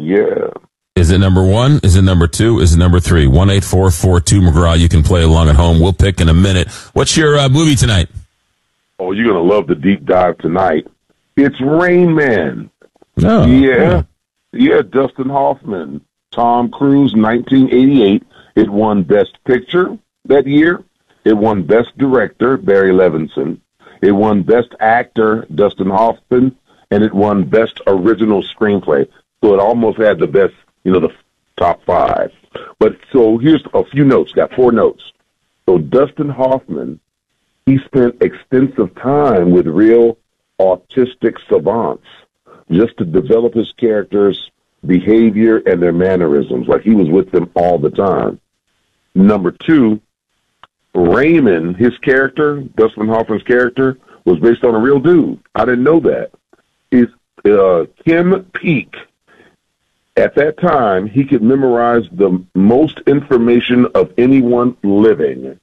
Yeah. Is it number 1? Is it number 2? Is it number 3? 1-844-2-McGraw. You can play along at home. We'll pick in a minute. What's your movie tonight? Oh, you're going to love the deep dive tonight. It's Rain Man. Oh, Yeah, Dustin Hoffman. Tom Cruise, 1988. It won Best Picture that year. It won Best Director, Barry Levinson. It won Best Actor, Dustin Hoffman. And it won Best Original Screenplay. So it almost had the best, the top 5. But so here's a few notes. Got 4 notes. So Dustin Hoffman, he spent extensive time with real autistic savants just to develop his characters' behavior and their mannerisms. Like he was with them all the time. Number 2, Raymond, his character, Dustin Hoffman's character, was based on a real dude. I didn't know that. It's Kim Peek. At that time, he could memorize the most information of anyone living.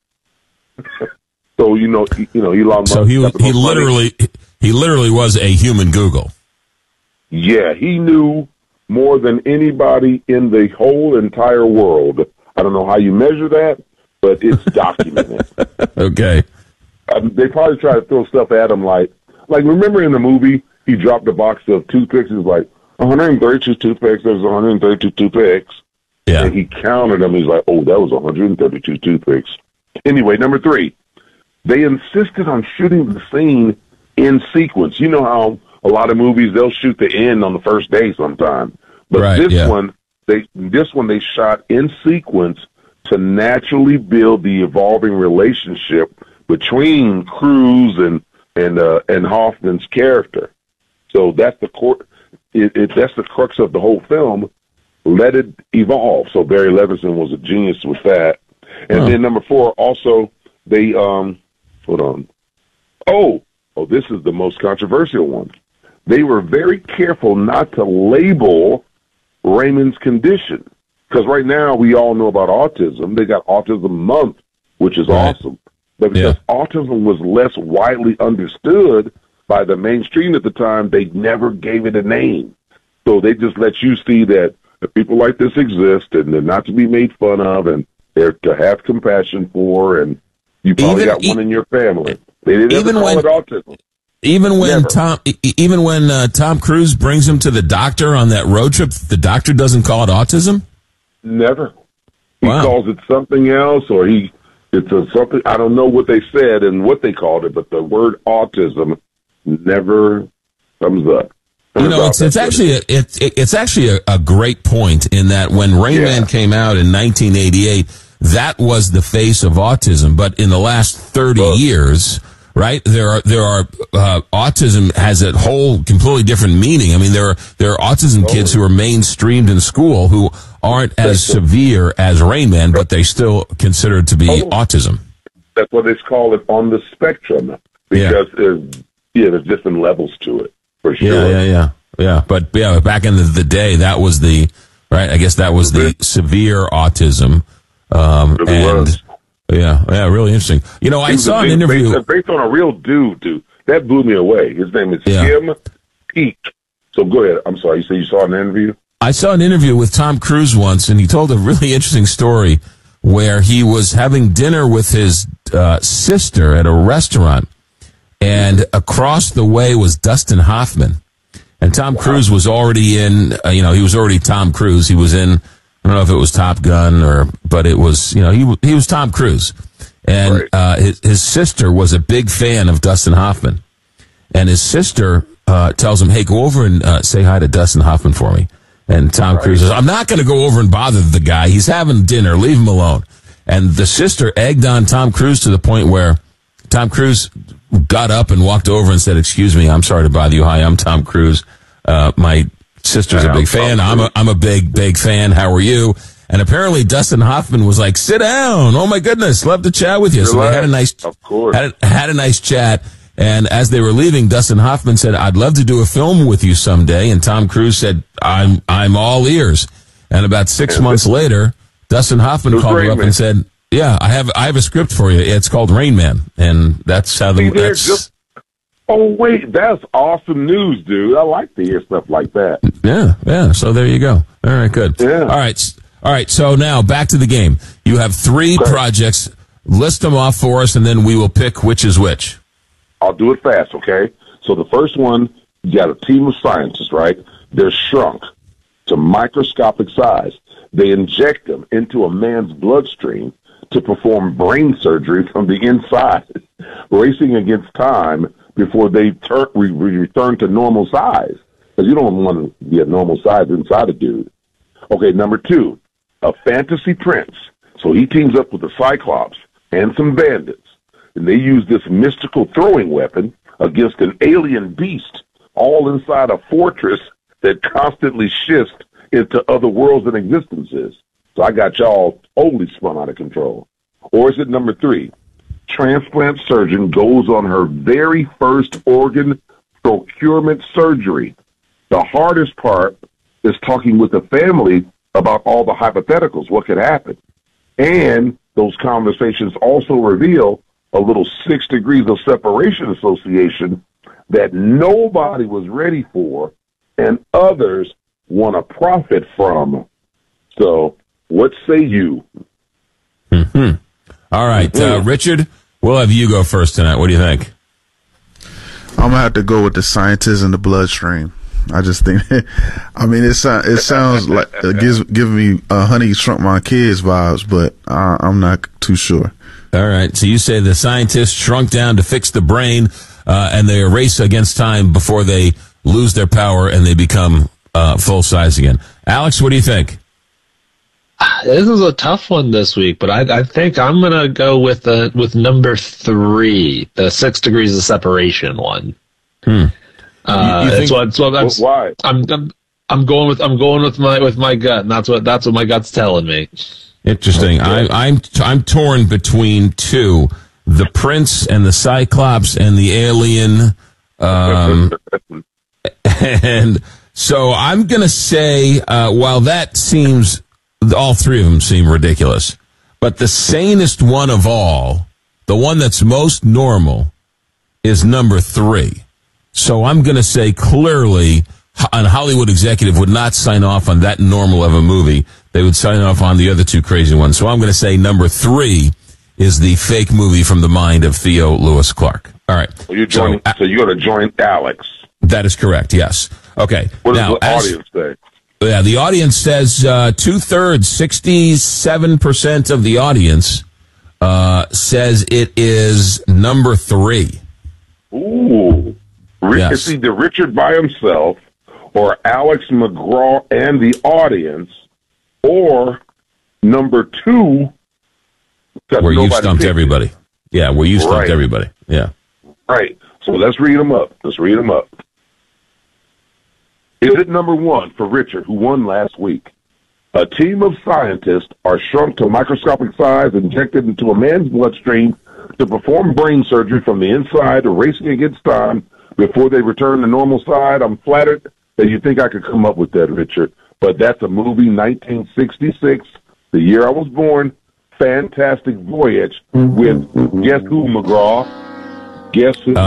So Elon Musk. So he literally was a human Google. Yeah, he knew more than anybody in the whole entire world. I don't know how you measure that, but it's documented. Okay. They probably try to throw stuff at him like remember in the movie he dropped a box of toothpicks. It was like 132 toothpicks. There's 132 toothpicks. Yeah. And he counted them. He's like, oh, that was 132 toothpicks. Anyway, number 3, they insisted on shooting the scene in sequence. You know how a lot of movies, they'll shoot the end on the first day sometime. But this one they shot in sequence to naturally build the evolving relationship between Cruise and Hoffman's character. So that's the that's the crux of the whole film. Let it evolve. So Barry Levinson was a genius with that. And then number 4, also they hold on. Oh, this is the most controversial one. They were very careful not to label Raymond's condition. Because right now we all know about autism. They got Autism Month, which is awesome. But because autism was less widely understood by the mainstream at the time, they never gave it a name. So they just let you see that people like this exist and they're not to be made fun of and they're to have compassion for, and you probably got one in your family. They didn't ever call it autism. Even when Tom Cruise brings him to the doctor on that road trip, the doctor doesn't call it autism? Never. He calls it something else, or it's something, I don't know what they said and what they called it, but the word autism never comes up. It's actually a great point in that when Rain Man came out in 1988, that was the face of autism. But in the last 30 years, right, there are autism has a whole completely different meaning. I mean, there are autism kids who are mainstreamed in school who aren't as severe as Rain Man, but they still considered to be autism. That's what they call it, on the spectrum, because there's different levels to it. For sure. Yeah. But back in the day, that was the severe autism. Really interesting. I saw an interview based on a real dude. That blew me away. His name is Kim Peek. So go ahead. I'm sorry. You said you saw an interview? I saw an interview with Tom Cruise once, and he told a really interesting story where he was having dinner with his sister at a restaurant. And across the way was Dustin Hoffman. And Tom Cruise was already in, he was already Tom Cruise. He was in, I don't know if it was Top Gun but it was, he was Tom Cruise. And his sister was a big fan of Dustin Hoffman. And his sister tells him, hey, go over and say hi to Dustin Hoffman for me. And Tom Cruise says, I'm not going to go over and bother the guy. He's having dinner. Leave him alone. And the sister egged on Tom Cruise to the point where Tom Cruise got up and walked over and said, excuse me, I'm sorry to bother you. Hi, I'm Tom Cruise. My sister's a big fan. I'm a big fan. How are you? And apparently Dustin Hoffman was like, sit down. Oh my goodness. Love to chat with you. So they had a nice chat. And as they were leaving, Dustin Hoffman said, I'd love to do a film with you someday. And Tom Cruise said, I'm all ears. And about 6 months later, Dustin Hoffman called her up and said, yeah, I have a script for you. It's called Rain Man. And that's how Oh, wait, that's awesome news, dude. I like to hear stuff like that. Yeah. So there you go. All right, good. Yeah. All right. So now back to the game. You have 3 projects. List them off for us, and then we will pick which is which. I'll do it fast, okay? So the first one, you got a team of scientists, right? They're shrunk to microscopic size. They inject them into a man's bloodstream to perform brain surgery from the inside, racing against time before they return to normal size. Because you don't want to be a normal size inside a dude. Okay, number 2, a fantasy prince. So he teams up with the Cyclops and some bandits, and they use this mystical throwing weapon against an alien beast, all inside a fortress that constantly shifts into other worlds and existences. So I got y'all totally spun out of control. Or is it number 3? Transplant surgeon goes on her very first organ procurement surgery. The hardest part is talking with the family about all the hypotheticals, what could happen. And those conversations also reveal a little 6 degrees of separation association that nobody was ready for and others want to profit from. So what say you? Mm-hmm. All right, Richard, we'll have you go first tonight. What do you think? I'm going to have to go with the scientists in the bloodstream. I just think, I mean, it sounds like it giving me Honey Shrunk My Kids vibes, but I'm not too sure. All right. So you say the scientists shrunk down to fix the brain, and they race against time before they lose their power and they become full size again. Alex, what do you think? This is a tough one this week, but I think I'm gonna go with number 3, the 6 degrees of separation one. Why? I'm going with my gut, and that's what my gut's telling me. Interesting. Okay. I'm torn between 2, the Prince and the Cyclops and the alien, and so I'm gonna say while that seems, all 3 of them seem ridiculous, but the sanest one of all, the one that's most normal, is number 3. So I'm going to say clearly a Hollywood executive would not sign off on that normal of a movie. They would sign off on the other 2 crazy ones. So I'm going to say number 3 is the fake movie from the mind of Theo Lewis Clark. All right. So you're going to join Alex. That is correct, yes. Okay. What does the audience say? Yeah, the audience says 2/3, 67% of the audience says it is number 3. Ooh. Yes. It's either Richard by himself or Alex McGraw and the audience, or number 2, where you stumped everybody. Yeah, where you stumped everybody. Yeah. Right. So let's read them up. Is it number 1 for Richard, who won last week? A team of scientists are shrunk to microscopic size, injected into a man's bloodstream to perform brain surgery from the inside, racing against time before they return to normal size. I'm flattered that you think I could come up with that, Richard. But that's a movie, 1966, the year I was born. Fantastic Voyage with, guess who, McGraw? Guess who?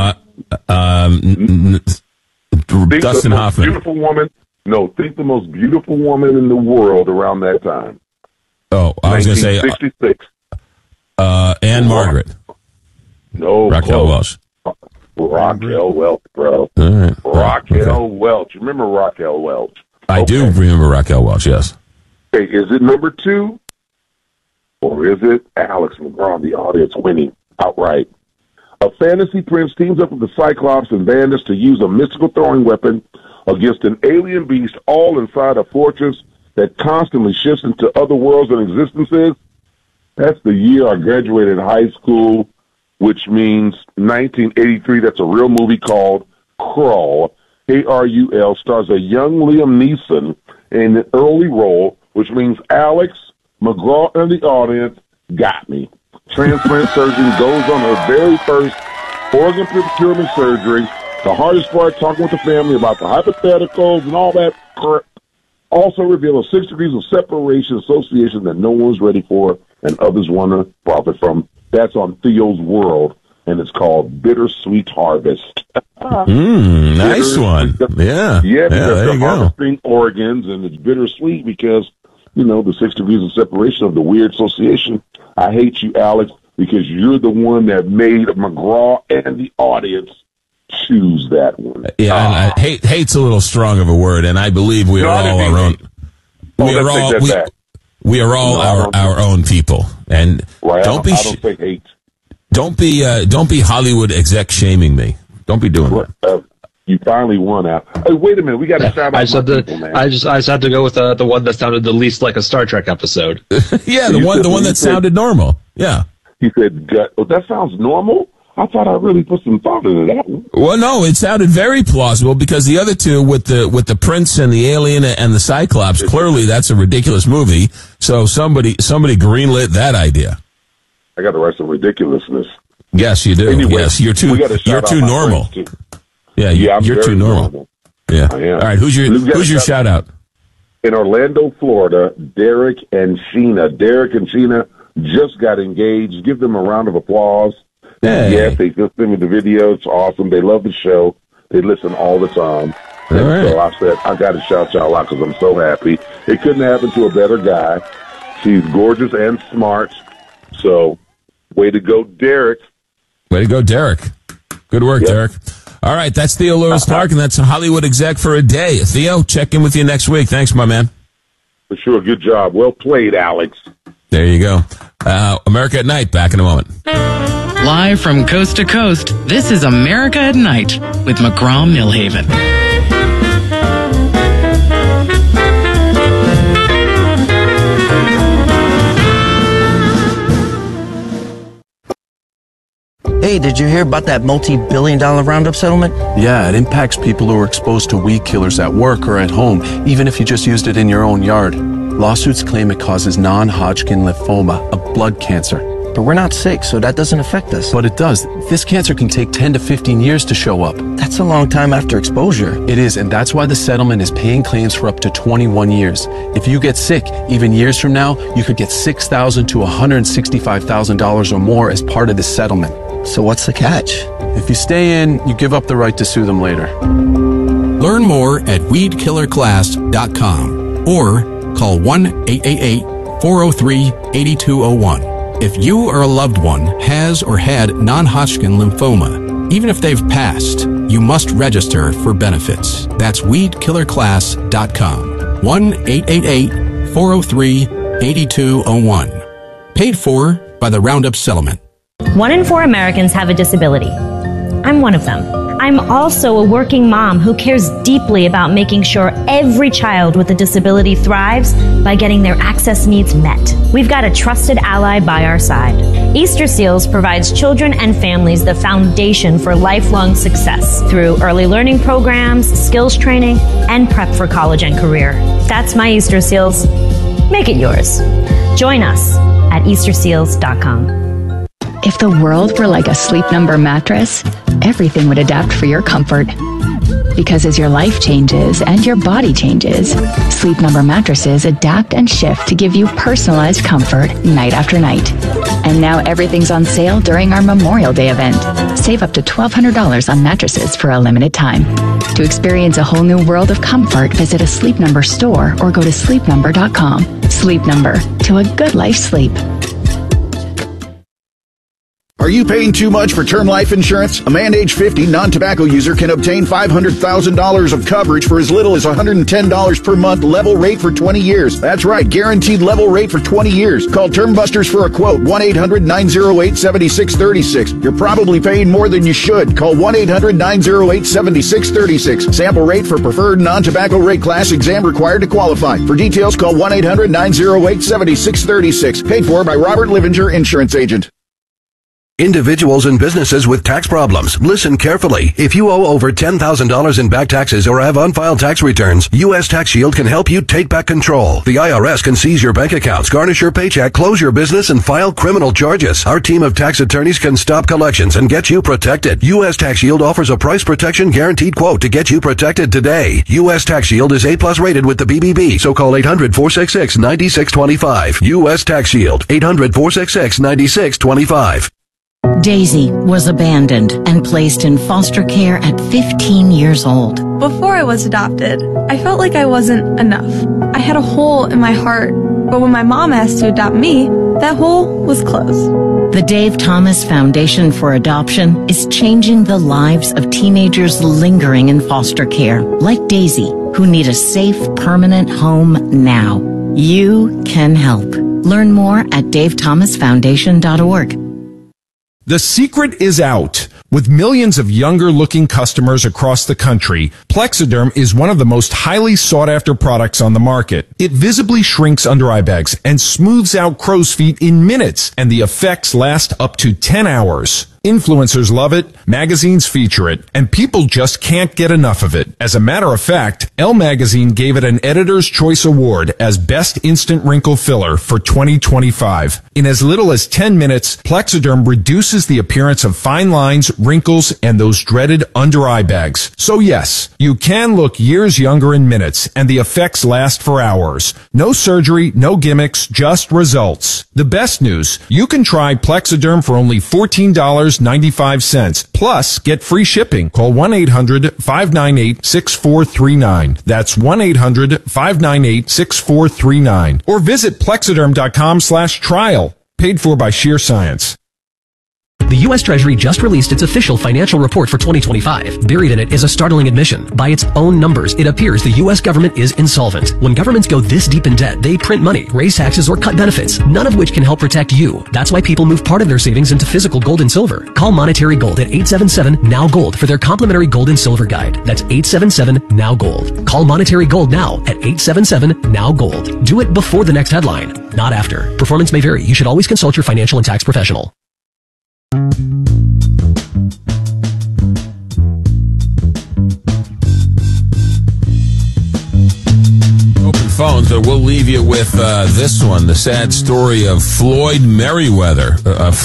Dustin Hoffman. Beautiful woman. No, think the most beautiful woman in the world around that time. Oh, I was going to say 1966. Anne Margaret. No, Raquel Welch. Raquel Welch, bro. All right. Raquel Welch. You remember Raquel Welch? I do remember Raquel Welch, yes. Okay, is it number 2? Or is it Alex McGraw, the audience, winning outright? A fantasy prince teams up with the Cyclops and bandits to use a mystical throwing weapon against an alien beast, all inside a fortress that constantly shifts into other worlds and existences. That's the year I graduated high school, which means 1983. That's a real movie called Krull, K-R-U-L, stars a young Liam Neeson in an early role, which means Alex McGraw and the audience got me. Transplant surgeon goes on her very first organ procurement surgery. The hardest part, talking with the family about the hypotheticals and all that. Also reveal a 6 degrees of separation association that no one's ready for and others want to profit from. That's on Theo's World. and it's called Bittersweet Harvest. Nice one. Yeah. Yeah, because there they're you go. harvesting organs, and it's bittersweet because, the 6 degrees of separation of the weird association. I hate you, Alex, because you're the one that made McGraw and the audience choose that one. Yeah, and hate's a little strong of a word, and I believe we are all our own. We are all our own people, and right, don't be hate. Don't be Hollywood exec shaming me. Don't be doing that. You finally won out. Hey, wait a minute. We got to shout out people, man. I just had to go with the one that sounded the least like a Star Trek episode. Yeah, the one that sounded normal. Yeah. He said, that sounds normal? I thought I really put some thought into that one. Well, no, it sounded very plausible because the other two with the Prince and the Alien and the Cyclops, clearly that's a ridiculous movie. So somebody greenlit that idea. I got to write some ridiculousness. Yes, you do. Anyway, yes, you're too normal. Yeah, you're too normal. Yeah. I am. All right, who's your shout out? In Orlando, Florida, Derek and Sheena. Derek and Sheena just got engaged. Give them a round of applause. Hey. Yes, they just sent me the video. It's awesome. They love the show. They listen all the time. And so I said, I got to shout y'all out because I'm so happy. It couldn't happen to a better guy. She's gorgeous and smart. So, way to go, Derek. Way to go, Derek. Good work, Derek. All right, that's Theo Lewis Clark, and that's a Hollywood exec for a day. Theo, check in with you next week. Thanks, my man. For sure. Good job. Well played, Alex. There you go. America at Night, back in a moment. Live from coast to coast, this is America at Night with McGraw-Millhaven. Hey, did you hear about that multi-billion-dollar Roundup settlement? Yeah, it impacts people who are exposed to weed killers at work or at home, even if you just used it in your own yard. Lawsuits claim it causes non-Hodgkin lymphoma, a blood cancer. But we're not sick, so that doesn't affect us. But it does. This cancer can take 10 to 15 years to show up. That's a long time after exposure. It is, and that's why the settlement is paying claims for up to 21 years. If you get sick, even years from now, you could get $6,000 to $165,000 or more as part of this settlement. So what's the catch? If you stay in, you give up the right to sue them later. Learn more at weedkillerclass.com or call 1-888-403-8201. If you or a loved one has or had non-Hodgkin lymphoma, even if they've passed, you must register for benefits. That's weedkillerclass.com. 1-888-403-8201. Paid for by the Roundup Settlement. 1 in 4 Americans have a disability. I'm one of them. I'm also a working mom who cares deeply about making sure every child with a disability thrives by getting their access needs met. We've got a trusted ally by our side. Easter Seals provides children and families the foundation for lifelong success through early learning programs, skills training, and prep for college and career. That's my Easter Seals. Make it yours. Join us at easterseals.com. If the world were like a Sleep Number mattress, everything would adapt for your comfort. Because as your life changes and your body changes, Sleep Number mattresses adapt and shift to give you personalized comfort night after night. And now everything's on sale during our Memorial Day event. Save up to $1,200 on mattresses for a limited time. To experience a whole new world of comfort, visit a Sleep Number store or go to sleepnumber.com. Sleep Number, to a good life's sleep. Are you paying too much for term life insurance? A man age 50 non-tobacco user can obtain $500,000 of coverage for as little as $110 per month, level rate for 20 years. That's right, guaranteed level rate for 20 years. Call Term Busters for a quote, 1-800-908-7636. You're probably paying more than you should. Call 1-800-908-7636. Sample rate for preferred non-tobacco rate class, exam required to qualify. For details, call 1-800-908-7636. Paid for by Robert Livinger, Insurance Agent. Individuals and businesses with tax problems, listen carefully. If you owe over $10,000 in back taxes or have unfiled tax returns, U.S. Tax Shield can help you take back control. The IRS can seize your bank accounts, garnish your paycheck, close your business, and file criminal charges. Our team of tax attorneys can stop collections and get you protected. U.S. Tax Shield offers a price protection guaranteed quote to get you protected today. U.S. Tax Shield is A+ rated with the BBB, so call 800-466-9625. U.S. Tax Shield, 800-466-9625. Daisy was abandoned and placed in foster care at 15 years old. Before I was adopted, I felt like I wasn't enough. I had a hole in my heart, but when my mom asked to adopt me, that hole was closed. The Dave Thomas Foundation for Adoption is changing the lives of teenagers lingering in foster care, like Daisy, who need a safe, permanent home now. You can help. Learn more at davethomasfoundation.org. The secret is out. With millions of younger-looking customers across the country, Plexiderm is one of the most highly sought-after products on the market. It visibly shrinks under-eye bags and smooths out crow's feet in minutes, and the effects last up to 10 hours. Influencers love it, magazines feature it, and people just can't get enough of it. As a matter of fact, Elle Magazine gave it an Editor's Choice Award as Best Instant Wrinkle Filler for 2025. In as little as 10 minutes, Plexiderm reduces the appearance of fine lines, wrinkles, and those dreaded under-eye bags. So yes, you can look years younger in minutes, and the effects last for hours. No surgery, no gimmicks, just results. The best news, you can try Plexiderm for only $14.95. Plus, get free shipping. Call 1-800-598-6439. That's 1-800-598-6439. Or visit plexiderm.com/trial. Paid for by Sheer Science. The U.S. Treasury just released its official financial report for 2025. Buried in it is a startling admission. By its own numbers, it appears the U.S. government is insolvent. When governments go this deep in debt, they print money, raise taxes, or cut benefits, none of which can help protect you. That's why people move part of their savings into physical gold and silver. Call Monetary Gold at 877-NOW-GOLD for their complimentary gold and silver guide. That's 877-NOW-GOLD. Call Monetary Gold now at 877-NOW-GOLD. Do it before the next headline, not after. Performance may vary. You should always consult your financial and tax professional. Open phones, but we'll leave you with this one, the sad story of Floyd Mayweather.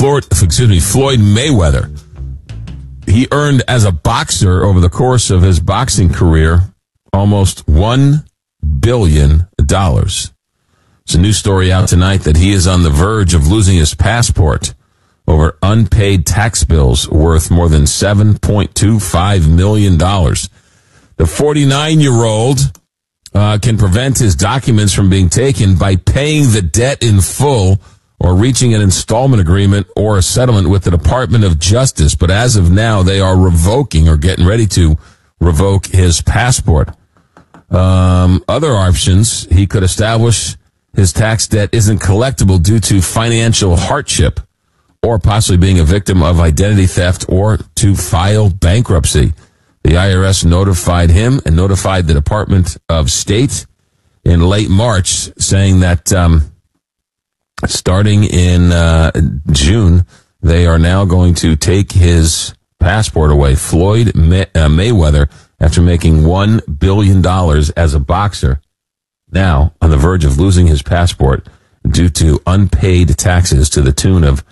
He earned as a boxer over the course of his boxing career almost $1 billion. It's a new story out tonight that he is on the verge of losing his passport over unpaid tax bills worth more than $7.25 million. The 49-year-old can prevent his documents from being taken by paying the debt in full or reaching an installment agreement or a settlement with the Department of Justice. But as of now, they are revoking or getting ready to revoke his passport. Other options, he could establish his tax debt isn't collectible due to financial hardship, or possibly being a victim of identity theft, or to file bankruptcy. The IRS notified him and notified the Department of State in late March, saying that starting in June, they are now going to take his passport away. Floyd Mayweather, after making $1 billion as a boxer, now on the verge of losing his passport due to unpaid taxes to the tune of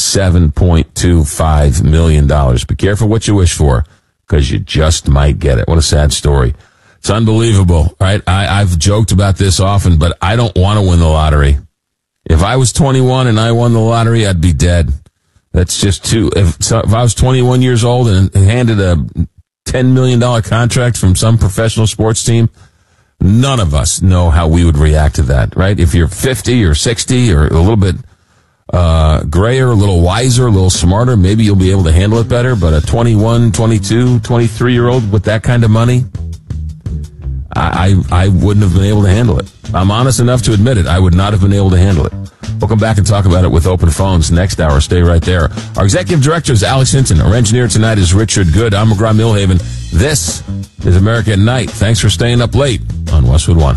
$7.25 million. Be careful what you wish for, because you just might get it. What a sad story. It's unbelievable, right? I've joked about this often, but I don't want to win the lottery. If I was 21 and I won the lottery, I'd be dead. That's just too... If I was 21 years old and handed a $10 million contract from some professional sports team, none of us know how we would react to that, right? If you're 50 or 60 or a little bit grayer, a little wiser, a little smarter, maybe you'll be able to handle it better. But a 21, 22, 23-year-old with that kind of money, I wouldn't have been able to handle it. I'm honest enough to admit it. I would not have been able to handle it. We'll come back and talk about it with open phones next hour. Stay right there. Our executive director is Alex Hinton. Our engineer tonight is Richard Good. I'm McGraw Millhaven. This is America at Night. Thanks for staying up late on Westwood One.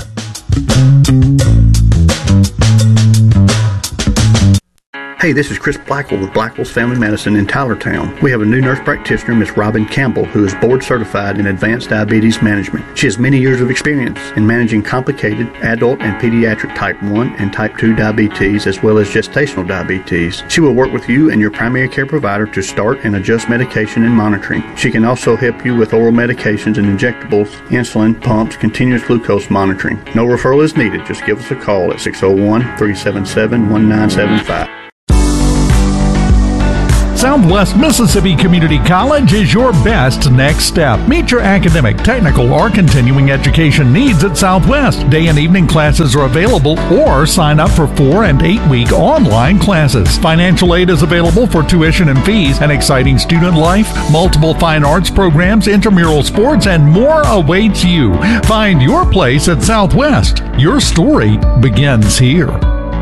Hey, this is Chris Blackwell with Blackwell's Family Medicine in Tylertown. We have a new nurse practitioner, Ms. Robin Campbell, who is board certified in advanced diabetes management. She has many years of experience in managing complicated adult and pediatric type 1 and type 2 diabetes, as well as gestational diabetes. She will work with you and your primary care provider to start and adjust medication and monitoring. She can also help you with oral medications and injectables, insulin, pumps, continuous glucose monitoring. No referral is needed. Just give us a call at 601-377-1975. Southwest Mississippi Community College is your best next step. Meet your academic, technical, or continuing education needs at Southwest. Day and evening classes are available, or sign up for 4- and 8-week online classes. Financial aid is available for tuition and fees, an exciting student life, multiple fine arts programs, intramural sports, and more awaits you. Find your place at Southwest. Your story begins here.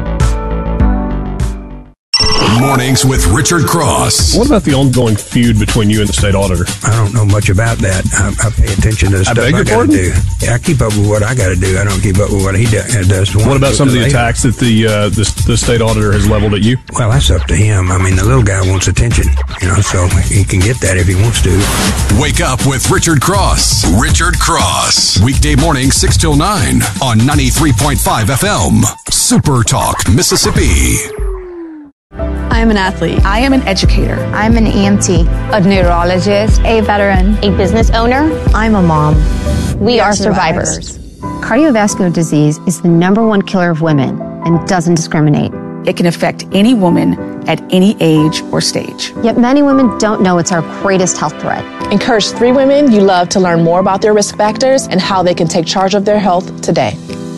Mornings with Richard Cross. What about the ongoing feud between you and the state auditor? I don't know much about that. I pay attention to the stuff I got to do. Yeah, I keep up with what I got to do. I don't keep up with what he does. What about some of the attacks that the state auditor has leveled at you? Well, that's up to him. I mean, the little guy wants attention, so he can get that if he wants to. Wake up with Richard Cross. Richard Cross. Weekday morning, 6 till 9 on 93.5 FM. Super Talk, Mississippi. I'm an athlete. I am an educator. I'm an EMT, a neurologist, a veteran, a business owner. I'm a mom. We are survivors. Cardiovascular disease is the #1 killer of women and doesn't discriminate. It can affect any woman at any age or stage. Yet many women don't know it's our greatest health threat. Encourage 3 women you love to learn more about their risk factors and how they can take charge of their health today.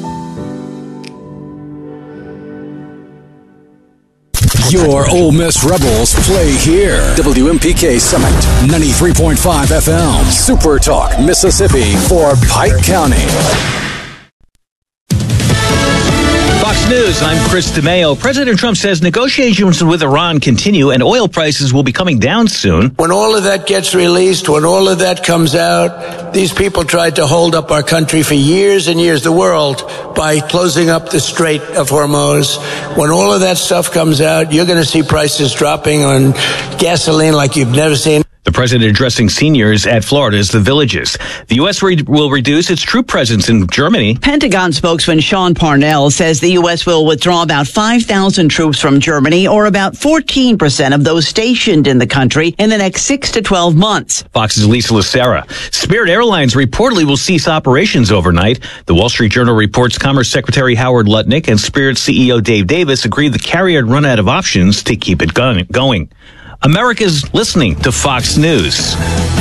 Your Ole Miss Rebels play here. WMPK Summit, 93.5 FM. Super Talk, Mississippi for Pike County. Fox News, I'm Chris DeMaio. President Trump says negotiations with Iran continue and oil prices will be coming down soon. When all of that gets released, when all of that comes out, these people tried to hold up our country for years and years, the world, by closing up the Strait of Hormuz. When all of that stuff comes out, you're going to see prices dropping on gasoline like you've never seen. The president addressing seniors at Florida's The Villages. The U.S. will reduce its troop presence in Germany. Pentagon spokesman Sean Parnell says the U.S. will withdraw about 5,000 troops from Germany, or about 14% of those stationed in the country, in the next 6 to 12 months. Fox's Lisa Lucera. Spirit Airlines reportedly will cease operations overnight. The Wall Street Journal reports Commerce Secretary Howard Lutnick and Spirit CEO Dave Davis agreed the carrier had run out of options to keep it going. America's listening to Fox News.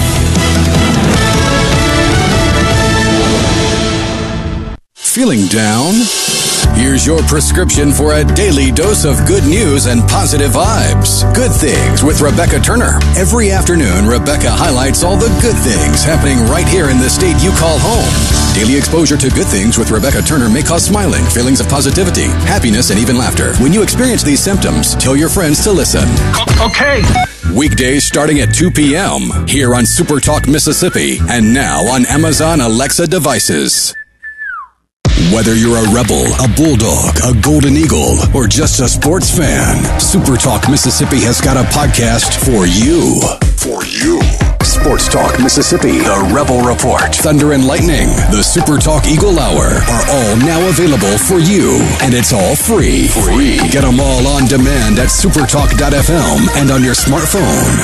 Feeling down? Here's your prescription for a daily dose of good news and positive vibes. Good Things with Rebecca Turner. Every afternoon, Rebecca highlights all the good things happening right here in the state you call home. Daily exposure to Good Things with Rebecca Turner may cause smiling, feelings of positivity, happiness, and even laughter. When you experience these symptoms, tell your friends to listen. Okay. Weekdays starting at 2 p.m. here on Super Talk Mississippi, and now on Amazon Alexa devices. Whether you're a Rebel, a Bulldog, a Golden Eagle, or just a sports fan, Super Talk Mississippi has got a podcast for you. For you. Sports Talk Mississippi, The Rebel Report, Thunder and Lightning, the Super Talk Eagle Hour are all now available for you. And it's all free. Get them all on demand at supertalk.fm and on your smartphone.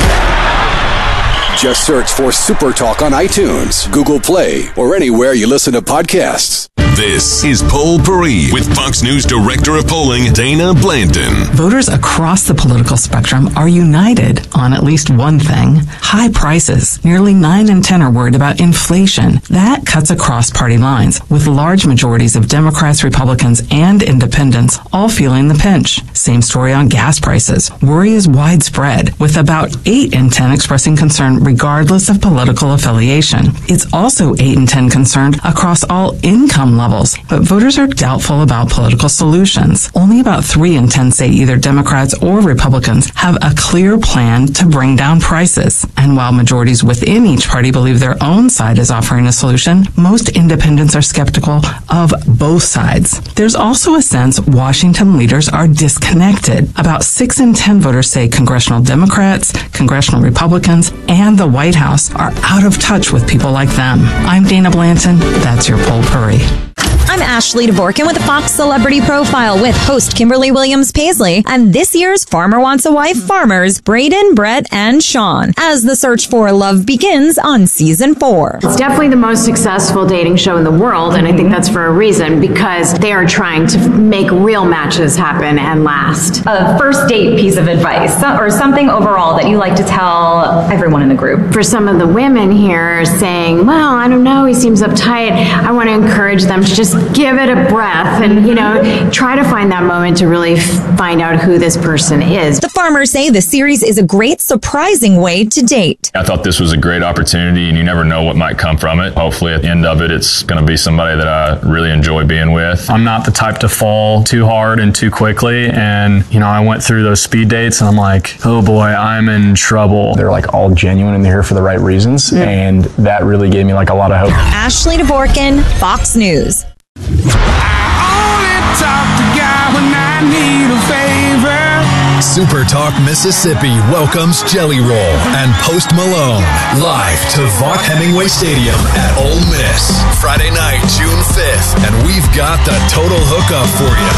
Just search for Super Talk on iTunes, Google Play, or anywhere you listen to podcasts. This is Poll Paris with Fox News Director of Polling, Dana Blanton. Voters across the political spectrum are united on at least one thing: high prices. Nearly 9 in 10 are worried about inflation. That cuts across party lines, with large majorities of Democrats, Republicans, and independents all feeling the pinch. Same story on gas prices. Worry is widespread, with about 8 in 10 expressing concern regardless of political affiliation. It's also 8 in 10 concerned across all income levels, but voters are doubtful about political solutions. Only about 3 in 10 say either Democrats or Republicans have a clear plan to bring down prices. And while majorities within each party believe their own side is offering a solution, most independents are skeptical of both sides. There's also a sense Washington leaders are disconnected. About 6 in 10 voters say congressional Democrats, congressional Republicans, and the White House are out of touch with people like them. I'm Dana Blanton. That's your Poll Paris. I'm Ashley Dvorkin with the Fox Celebrity Profile with host Kimberly Williams-Paisley and this year's Farmer Wants a Wife farmers, Braden, Brett, and Sean, as the search for love begins on season 4. It's definitely the most successful dating show in the world, and I think that's for a reason, because they are trying to make real matches happen and last. A first date piece of advice or something overall that you like to tell everyone in the group. For some of the women here saying, well, I don't know, he seems uptight, I want to encourage them to just give it a breath and, try to find that moment to really find out who this person is. The farmers say the series is a great, surprising way to date. I thought this was a great opportunity, and you never know what might come from it. Hopefully at the end of it, it's going to be somebody that I really enjoy being with. I'm not the type to fall too hard and too quickly, and I went through those speed dates and I'm like, oh boy, I'm in trouble. They're like all genuine and they're here for the right reasons, and that really gave me like a lot of hope. Ashley Dvorkin, Fox News. Super Talk Mississippi welcomes Jelly Roll and Post Malone live to Vaught Hemingway Stadium at Ole Miss Friday night, June 5th, and we've got the total hookup for you.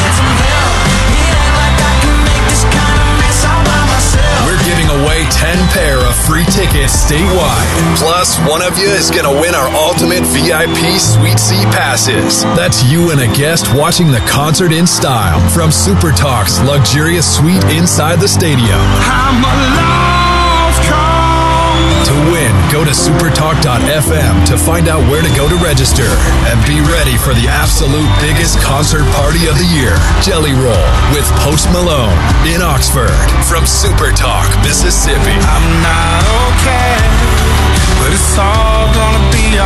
We're giving away 10 pair of free tickets statewide. Plus, one of you is going to win our ultimate VIP Suite C passes. That's you and a guest watching the concert in style from Super Talk's luxurious suite inside the stadium. To win, go to supertalk.fm to find out where to go to register. And be ready for the absolute biggest concert party of the year, Jelly Roll with Post Malone in Oxford from Super Talk, Mississippi. I'm not okay, but it's all gonna be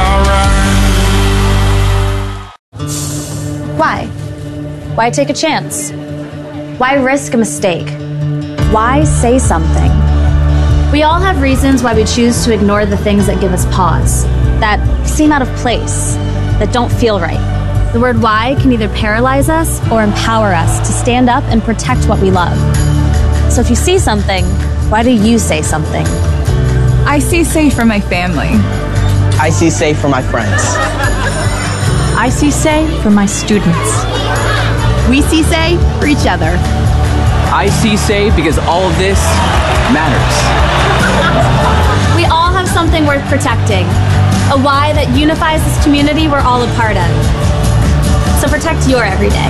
alright. Why? Why take a chance? Why risk a mistake? Why say something? We all have reasons why we choose to ignore the things that give us pause, that seem out of place, that don't feel right. The word why can either paralyze us or empower us to stand up and protect what we love. So if you see something, why do you say something? I see safe for my family. I see safe for my friends. I see say for my students. We see say for each other. I see say because all of this matters. We all have something worth protecting, a why that unifies this community we're all a part of. So protect your everyday.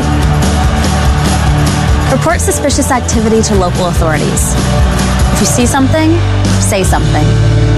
Report suspicious activity to local authorities. If you see something, say something.